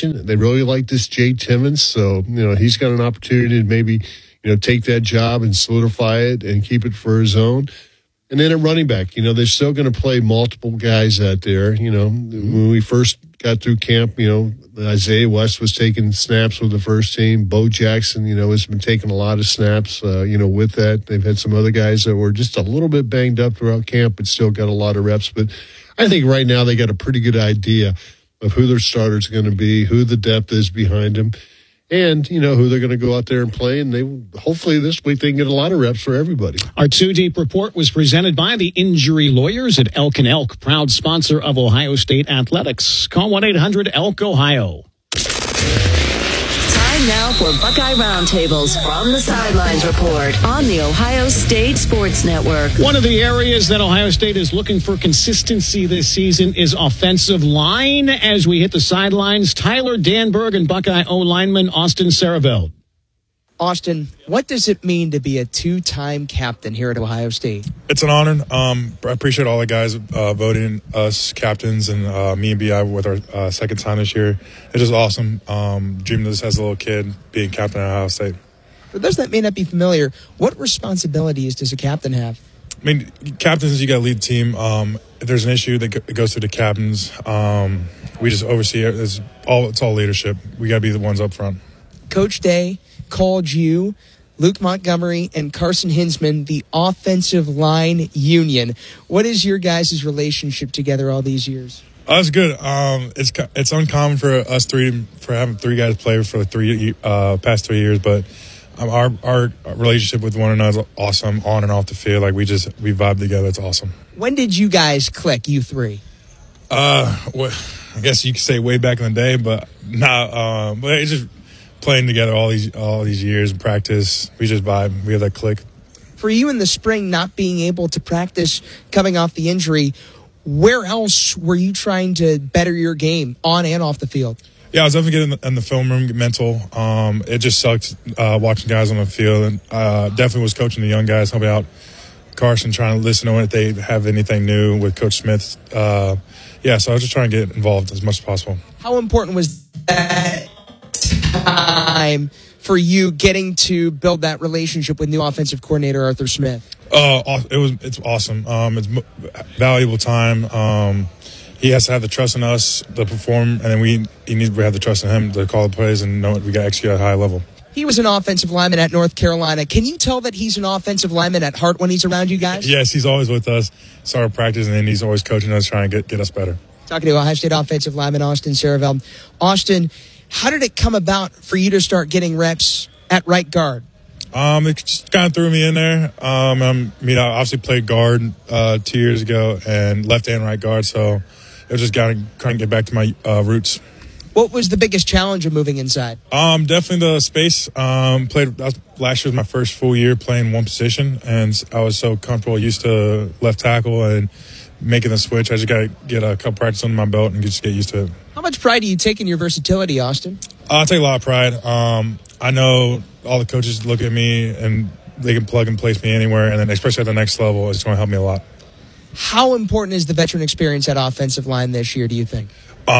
rotation. They really like this Jay Timmons, so he's got an opportunity to maybe take that job and solidify it and keep it for his own. And then at running back, they're still going to play multiple guys out there. When we first got through camp, Isaiah West was taking snaps with the first team. Bo Jackson, has been taking a lot of snaps, with that. They've had some other guys that were just a little bit banged up throughout camp, but still got a lot of reps. But I think right now they got a pretty good idea of who their starter's going to be, who the depth is behind them, and, who they're going to go out there and play. And hopefully this week they can get a lot of reps for everybody. Our 2 Deep Report was presented by the Injury Lawyers at Elk & Elk, proud sponsor of Ohio State Athletics. Call 1-800-ELK-OHIO. Time now for Buckeye Roundtables from the Sidelines Report on the Ohio State Sports Network. One of the areas that Ohio State is looking for consistency this season is offensive line. As we hit the sidelines, Tyler Danberg and Buckeye O-lineman Austin Saraveld. Austin, what does it mean to be a 2-time captain here at Ohio State? It's an honor. I appreciate all the guys voting us captains and me and B.I. with our second time this year. It's just awesome. Dreamed this as a little kid, being captain at Ohio State. For those that may not be familiar, what responsibilities does a captain have? I mean, captains, you got to lead the team. If there's an issue that goes through the captains, we just oversee it. It's all leadership. We got to be the ones up front. Coach Day called you, Luke Montgomery, and Carson Hinsman the offensive line union. What is your guys' relationship together all these years? It's good. It's uncommon for us for having 3 guys play for the past 3 years, but our relationship with one another is awesome on and off the field. Like we vibe together. It's awesome. When did you guys click, you 3? Well, I guess you could say way back in the day, but but it's just playing together all these years in practice. We just vibe. We have that click. For you in the spring, not being able to practice coming off the injury, where else were you trying to better your game on and off the field? Yeah, I was definitely getting in the film room, get mental. It just sucked watching guys on the field. And definitely was coaching the young guys, helping out Carson, trying to listen to if they have anything new with Coach Smith. So I was just trying to get involved as much as possible. How important was that time for you getting to build that relationship with new offensive coordinator Arthur Smith? It's awesome. It's valuable time. He has to have the trust in us to perform, and then we have the trust in him to call the plays and know we got to execute at a high level. He was an offensive lineman at North Carolina. Can you tell that he's an offensive lineman at heart when he's around you guys? Yes, he's always with us. Started practice, and then he's always coaching us, trying to get us better. Talking to Ohio State offensive lineman Austin Saraveld. Austin, how did it come about for you to start getting reps at right guard? It just kind of threw me in there. I obviously played guard 2 years ago and left and right guard, so it was just trying to get back to my roots. What was the biggest challenge of moving inside? Definitely the space. Last year was my first full year playing one position, and I was so comfortable, used to left tackle and making the switch. I just got to get a couple practice under my belt and just get used to it. How much pride do you take in your versatility, Austin? I take a lot of pride. I know all the coaches look at me and they can plug and place me anywhere, and then especially at the next level, it's going to help me a lot. How important is the veteran experience at offensive line this year, do you think?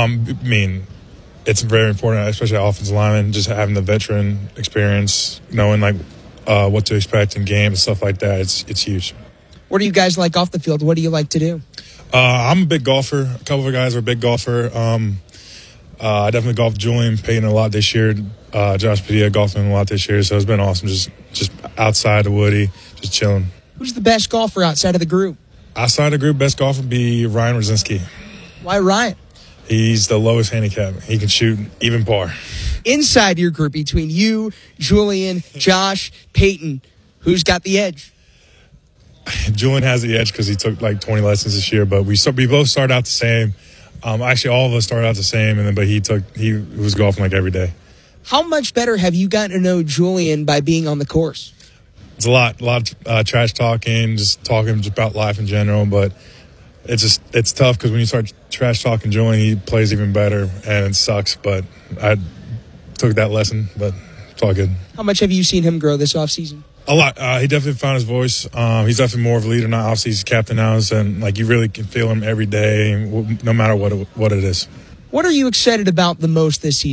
It's very important, especially at offensive lineman, just having the veteran experience, knowing what to expect in games and stuff like that. It's huge. What do you guys like off the field? What do you like to do? I'm a big golfer. A couple of guys are a big golfer. I definitely golfed Julian Payton a lot this year. Josh Padilla golfed him a lot this year, so it's been awesome. Just outside of Woody, just chilling. Who's the best golfer outside of the group? Outside of the group, best golfer would be Ryan Rosinski. Why Ryan? He's the lowest handicap. He can shoot even par. Inside your group, between you, Julian, Josh, Peyton, who's got the edge? Julian has the edge because he took 20 lessons this year, but we both started out the same. Actually, all of us started out the same, but he was golfing every day. How much better have you gotten to know Julian by being on the course? It's a lot of trash talking, just talking about life in general, but it's tough because when you start trash talking Julian, he plays even better, and it sucks, but I took that lesson, but it's all good. How much have you seen him grow this offseason? A lot. He definitely found his voice. He's definitely more of a leader now. Obviously, he's captain now, and you really can feel him every day, no matter what it is. What are you excited about the most this season?